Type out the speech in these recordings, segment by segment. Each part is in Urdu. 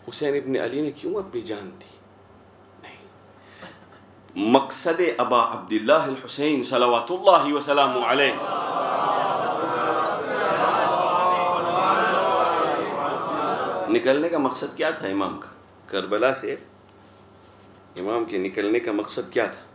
حسین ابن علی نے کیوں اپنی جان دی؟ نہیں، مقصد ابا عبداللہ الحسین صلوات اللہ وسلم علیہ نکلنے کا مقصد کیا تھا امام کا؟ کربلا سے امام کے نکلنے کا مقصد کیا تھا؟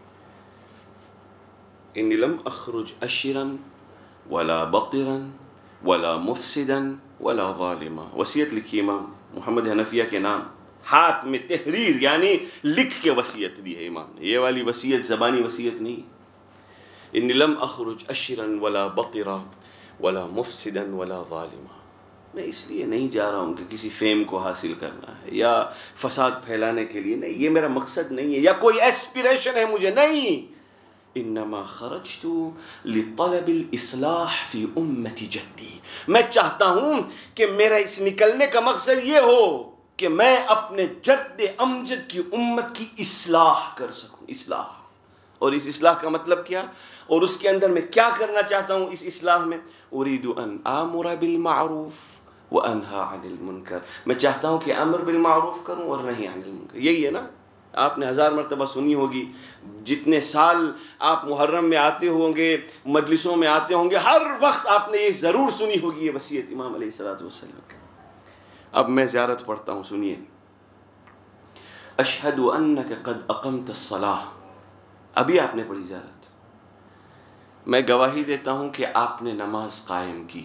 انی لم اخرج اشرا ولا بطرا ولا مفسدا ولا ظالما. وصیت لکھی امام محمد حنفیہ کے نام، ہاتھ میں تحریر یعنی لکھ کے وصیت دی ہے امام نے. یہ والی وصیت زبانی وصیت نہیں. انی لم اخرج اشرا ولا بطرا ولا مفسدا ولا ظالما. میں اس لیے نہیں جا رہا ہوں کہ کسی فیم کو حاصل کرنا ہے یا فساد پھیلانے کے لیے، نہیں، یہ میرا مقصد نہیں ہے یا کوئی ایسپیریشن ہے مجھے، نہیں. انما خرجت لطلب الاصلاح فی امت جدی. میں چاہتا ہوں کہ میرا اس نکلنے کا مقصد یہ ہو کہ میں اپنے جد امجد کی امت کی اصلاح کر سکوں. اصلاح، اور اس اصلاح کا مطلب کیا، اور اس کے اندر میں کیا کرنا چاہتا ہوں اس اصلاح میں؟ اريد ان آمر بالمعروف وانہا عن المنکر. میں چاہتا ہوں کہ امر بالمعروف کروں اور نہیں عن المنکر. یہی ہے نا، آپ نے 1000 مرتبہ سنی ہوگی. جتنے سال آپ محرم میں آتے ہوں گے، مجلسوں میں آتے ہوں گے، ہر وقت آپ نے یہ ضرور سنی ہوگی یہ وصیت امام علیہ الصلوۃ والسلام کی. اب میں زیارت پڑھتا ہوں، سنیے. اشہد انک قد اقمت الصلاۃ. ابھی آپ نے پڑھی زیارت. میں گواہی دیتا ہوں کہ آپ نے نماز قائم کی.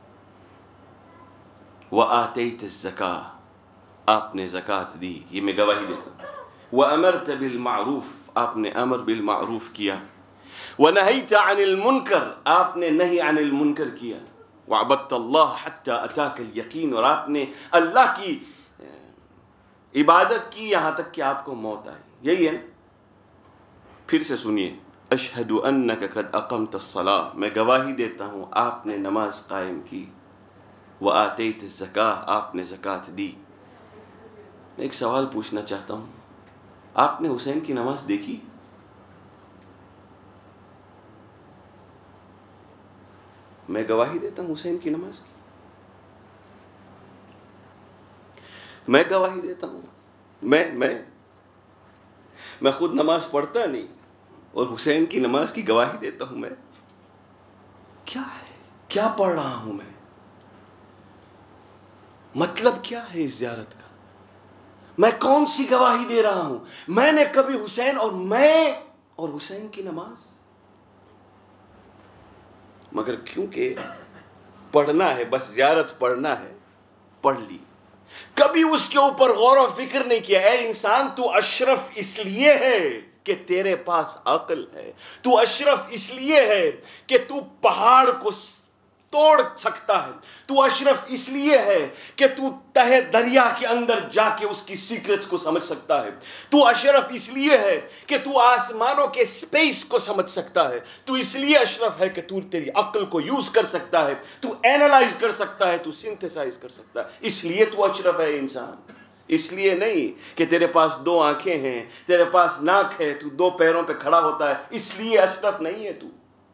وآتیت الزکاۃ. آپ نے زکوٰۃ دی، یہ میں گواہی دیتا ہوں. وَأَمَرْتَ بِالْمَعْرُوف. آپ نے امر بالمعروف کیا. وَنَهَيْتَ عَنِ الْمُنْكَرِ. آپ نے نہی عن المنکر کیا. وَعَبَدْتَ اللَّهَ حَتَّى أَتَاكَ الْيَقِينُ. اور آپ نے اللہ کی عبادت کی یہاں تک کہ آپ کو موت آئی. یہی ہے نا. پھر سے سنیے. اشہد انک قد اقمت الصلاۃ. میں گواہی دیتا ہوں آپ نے نماز قائم کی. وآتیت الزکاۃ. آپ نے زکوٰۃ دی. میں ایک سوال پوچھنا چاہتا ہوں، آپ نے حسین کی نماز دیکھی؟ میں گواہی دیتا ہوں حسین کی نماز کی. میں گواہی دیتا ہوں. میں خود نماز پڑھتا نہیں اور حسین کی نماز کی گواہی دیتا ہوں. میں کیا ہے، کیا پڑھ رہا ہوں میں؟ مطلب کیا ہے اس زیارت کا؟ میں کون سی گواہی دے رہا ہوں؟ میں نے کبھی حسین اور حسین کی نماز، مگر کیونکہ پڑھنا ہے، بس زیارت پڑھنا ہے، پڑھ لی. کبھی اس کے اوپر غور و فکر نہیں کیا. اے انسان، تو اشرف اس لیے ہے کہ تیرے پاس عقل ہے. تو اشرف اس لیے ہے کہ تو پہاڑ کو توڑ سکتا ہے. تو اشرف اس لیے ہے کہ تو تہہ دریا کے اندر جا کے اس کی سیکرٹس کو سمجھ سکتا ہے. تو اشرف اس لیے ہے کہ تو آسمانوں کے سپیس کو سمجھ سکتا ہے. تو اس لیے اشرف ہے کہ تو تیری عقل کو یوز کر سکتا ہے، تو اینالائز کر سکتا ہے، تو سنتھسائز کر سکتا ہے. اس لیے تو اشرف ہے انسان. اس لیے نہیں کہ تیرے پاس 2 آنکھیں ہیں، تیرے پاس ناک ہے، تو 2 پیروں پہ کھڑا ہوتا ہے. اس لیے اشرف نہیں ہے تو.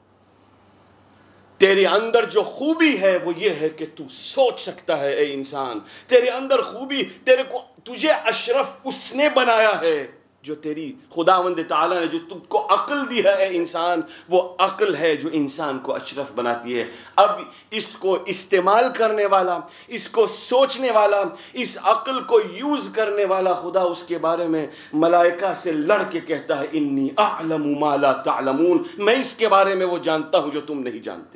تیرے اندر جو خوبی ہے وہ یہ ہے کہ تو سوچ سکتا ہے. اے انسان، تیرے اندر خوبی، تجھے اشرف اس نے بنایا ہے جو تیری خداوند تعالیٰ نے جو تم کو عقل دی ہے. اے انسان، وہ عقل ہے جو انسان کو اشرف بناتی ہے. اب اس کو استعمال کرنے والا، اس کو سوچنے والا، اس عقل کو یوز کرنے والا خدا اس کے بارے میں ملائکہ سے لڑ کے کہتا ہے انی اعلم ما لا تعلمون. میں اس کے بارے میں وہ جانتا ہوں جو تم نہیں جانتے.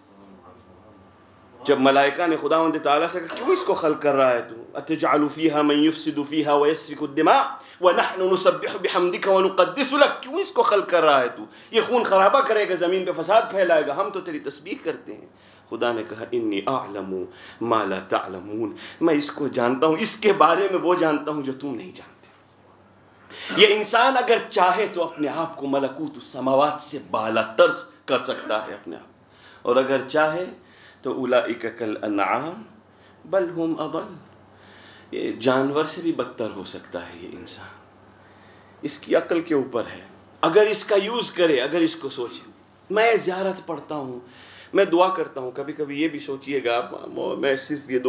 جب ملائکہ نے خداوند تعالیٰ سے کہا کیوں اس کو خلق کر رہا ہے تو؟ اتجعل فیہا من یفسد فیہا ویسفک الدماء ونحن نسبح بحمدک ونقدس لک. کیوں اس کو خلق کر رہا ہے تو؟ یہ خون خرابہ کرے گا، زمین پہ فساد پھیلائے گا، ہم تو تیری تسبیح کرتے ہیں. خدا نے کہا انی اعلم ما لا تعلمون. میں اس کو جانتا ہوں، اس کے بارے میں وہ جانتا ہوں جو تم نہیں جانتے. یہ انسان اگر چاہے تو اپنے آپ کو ملکوت السماوات سے بالا تر کر سکتا ہے اپنے آپ، اور اگر چاہے تو اولئک کالانعام بل ہم اضل. یہ جانور سے بھی بدتر ہو سکتا ہے یہ انسان. اس کی عقل کے اوپر ہے، اگر اس کا یوز کرے، اگر اس کو سوچے. میں زیارت پڑھتا ہوں، میں دعا کرتا ہوں. کبھی کبھی یہ بھی سوچئے گا، میں صرف یہ